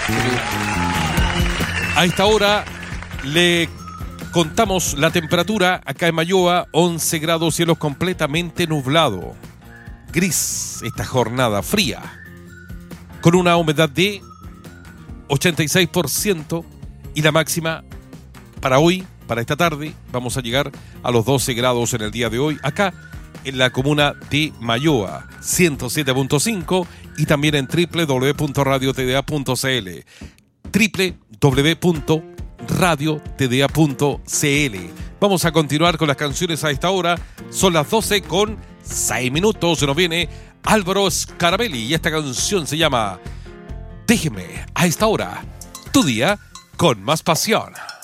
A esta hora le contamos la temperatura acá en Mayoa, 11 grados, cielo completamente nublado. Gris esta jornada fría, con una humedad de 86% y la máxima para hoy, para esta tarde, vamos a llegar a los 12 grados en el día de hoy, acá en la comuna de Mayoa, 107.5 y también en www.radiotda.cl, www.radiotda.cl. Vamos a continuar con las canciones a esta hora, son las 12 con 6 minutos, se nos viene Álvaro Scarabelli y esta canción se llama Déjeme a esta hora, tu día con más pasión.